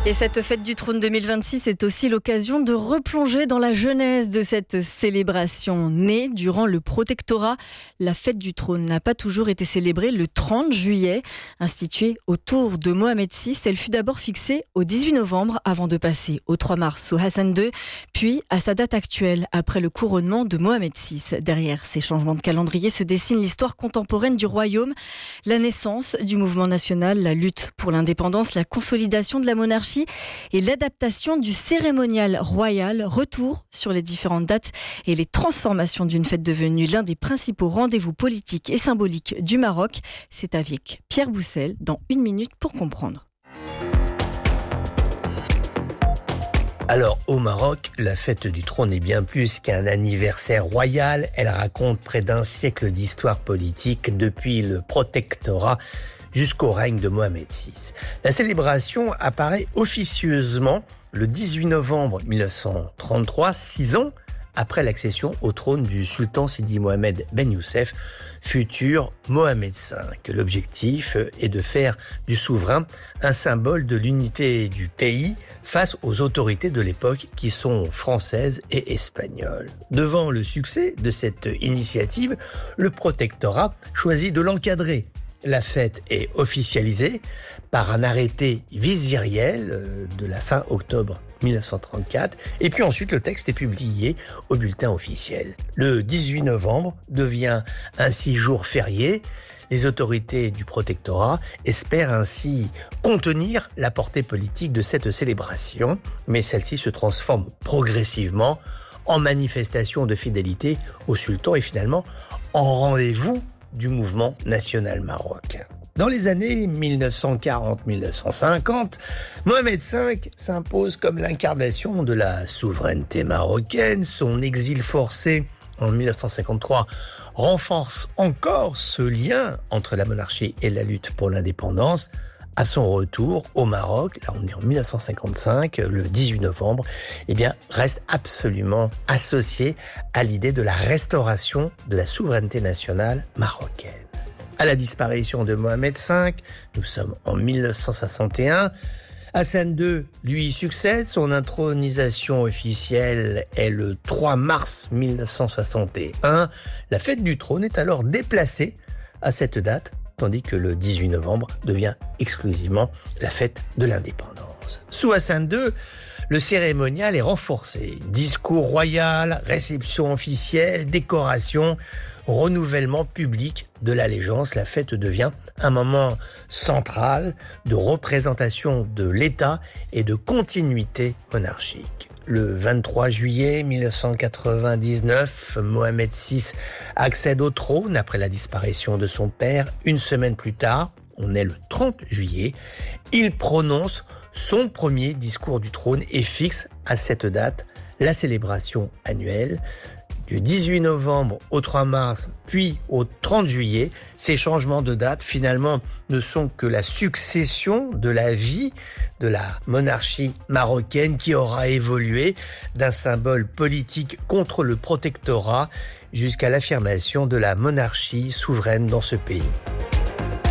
Et cette fête du trône 2026 est aussi l'occasion de replonger dans la genèse de cette célébration. Née durant le protectorat, la fête du trône n'a pas toujours été célébrée le 30 juillet. Instituée autour de Mohamed VI, elle fut d'abord fixée au 18 novembre avant de passer au 3 mars sous Hassan II, puis à sa date actuelle après le couronnement de Mohamed VI. Derrière ces changements de calendrier se dessine l'histoire contemporaine du royaume, la naissance du mouvement national, la lutte pour l'indépendance, la consolidation de la monarchie et l'adaptation du cérémonial royal, retour sur les différentes dates et les transformations d'une fête devenue l'un des principaux rendez-vous politiques et symboliques du Maroc. C'est avec Pierre Boussel dans 1 minute pour comprendre. Alors, au Maroc, la fête du trône est bien plus qu'un anniversaire royal. Elle raconte près d'un siècle d'histoire politique depuis le protectorat jusqu'au règne de Mohamed VI. La célébration apparaît officieusement le 18 novembre 1933, 6 ans après l'accession au trône du sultan Sidi Mohamed Ben Youssef, futur Mohamed V. L'objectif est de faire du souverain un symbole de l'unité du pays face aux autorités de l'époque qui sont françaises et espagnoles. Devant le succès de cette initiative, le protectorat choisit de l'encadrer. La fête est officialisée par un arrêté viziriel de la fin octobre 1934 et puis ensuite le texte est publié au bulletin officiel. Le 18 novembre devient ainsi jour férié. Les autorités du protectorat espèrent ainsi contenir la portée politique de cette célébration, mais celle-ci se transforme progressivement en manifestation de fidélité au sultan et finalement en rendez-vous du mouvement national marocain. Dans les années 1940-1950, Mohamed V s'impose comme l'incarnation de la souveraineté marocaine. Son exil forcé en 1953 renforce encore ce lien entre la monarchie et la lutte pour l'indépendance. À son retour au Maroc, là on est en 1955, le 18 novembre, reste absolument associé à l'idée de la restauration de la souveraineté nationale marocaine. À la disparition de Mohamed V, nous sommes en 1961, Hassan II lui succède, son intronisation officielle est le 3 mars 1961. La fête du trône est alors déplacée à cette date, tandis que le 18 novembre devient exclusivement la fête de l'indépendance. Sous Hassan II, le cérémonial est renforcé. Discours royal, réception officielle, décoration, renouvellement public de l'allégeance. La fête devient un moment central de représentation de l'État et de continuité monarchique. Le 23 juillet 1999, Mohamed VI accède au trône après la disparition de son père. Une semaine plus tard, on est le 30 juillet, il prononce son premier discours du trône et fixe à cette date la célébration annuelle. Du 18 novembre au 3 mars, puis au 30 juillet, ces changements de date, finalement, ne sont que la succession de la vie de la monarchie marocaine qui aura évolué d'un symbole politique contre le protectorat jusqu'à l'affirmation de la monarchie souveraine dans ce pays.